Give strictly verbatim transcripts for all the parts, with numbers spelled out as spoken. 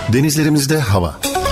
Denizlerimizde hava.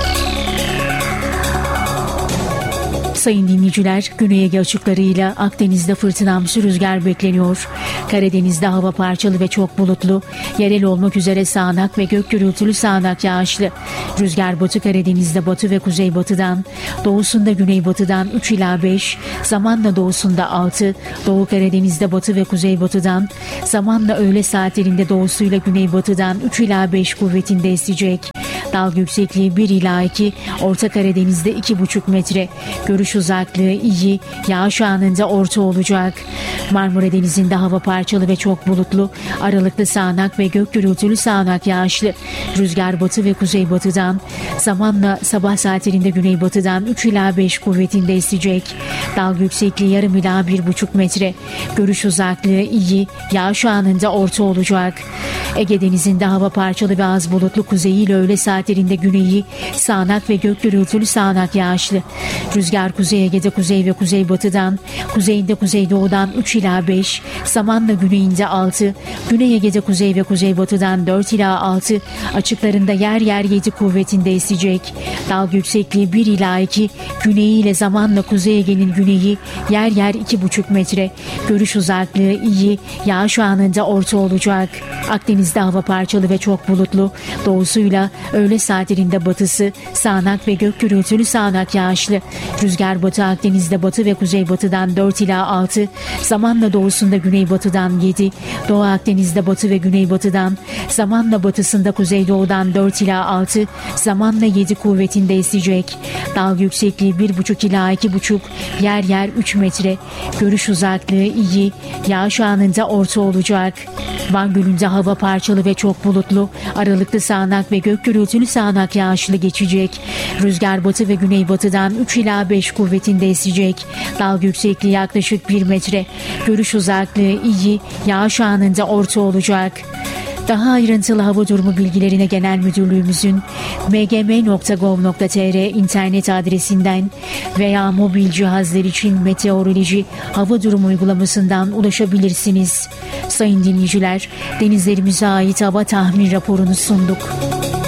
Sayın dinleyiciler, Güney Ege açıklarıyla Akdeniz'de fırtınamsı rüzgar bekleniyor. Karadeniz'de hava parçalı ve çok bulutlu. Yerel olmak üzere sağanak ve gök gürültülü sağanak yağışlı. Rüzgar Batı Karadeniz'de batı ve kuzeybatıdan, doğusunda güneybatıdan üç ila beş, zamanla doğusunda altı, Doğu Karadeniz'de batı ve kuzeybatıdan, zamanla öğle saatlerinde doğusuyla güneybatıdan üç ila beş kuvvetinde esecek. Dalga yüksekliği bir ila iki, Orta Karadeniz'de iki buçuk metre. Görüş uzaklığı iyi, yağış anında orta olacak. Marmara Denizi'nde hava parçalı ve çok bulutlu, aralıklı sağanak ve gök gürültülü sağanak yağışlı. Rüzgar batı ve kuzeybatıdan, zamanla sabah saatlerinde güneybatıdan üç ila beş kuvvetinde esecek. Dalga yüksekliği yarım ila bir buçuk metre. Görüş uzaklığı iyi, yağış anında orta olacak. Ege Denizi'nde hava parçalı ve az bulutlu, kuzeyiyle öğle saatlerinde güneyi sağanak ve gök gürültülü sağanak yağışlı. Rüzgar Kuzey Ege'de kuzey ve kuzeybatıdan, kuzeyinde kuzeydoğudan üç ila beş, zamanla güneyinde altı, Güney Ege'de kuzey ve kuzeybatıdan dört ila altı, açıklarında yer yer yedi kuvvetinde esecek. Dalga yüksekliği bir ila iki, güneyiyle zamanla Kuzey Ege'nin güneyi yer yer iki buçuk metre. Görüş uzaklığı iyi, yağış anında orta olacak. Akdeniz'de hava parçalı ve çok bulutlu, doğusuyla öğle saatlerinde batısı sağanak ve gök gürültülü sağanak yağışlı. Rüzgar Batı Akdeniz'de batı ve kuzeybatıdan dört ila altı, zamanla doğusunda güneybatıdan yedi, Doğu Akdeniz'de batı ve güneybatıdan, zamanla batısında kuzeydoğudan dört ila altı, zamanla yedi kuvvetinde esecek. Dalga yüksekliği bir buçuk ila iki buçuk, yer yer üç metre. Görüş uzaklığı iyi, yağış anında orta olacak. Van Gölü'nde hava parçalı ve çok bulutlu, aralıklı sağanak ve gök gürültülü sağanak yağışlı geçecek. Rüzgar batı ve güneybatıdan üç ila beş kuvvetinde esecek. Dalga yüksekliği yaklaşık bir metre. Görüş uzaklığı iyi, yağış anında orta olacak. Daha ayrıntılı hava durumu bilgilerine Genel Müdürlüğümüzün m g m nokta gov nokta t r internet adresinden veya mobil cihazlar için meteoroloji hava durumu uygulamasından ulaşabilirsiniz. Sayın dinleyiciler, denizlerimize ait hava tahmin raporunu sunduk.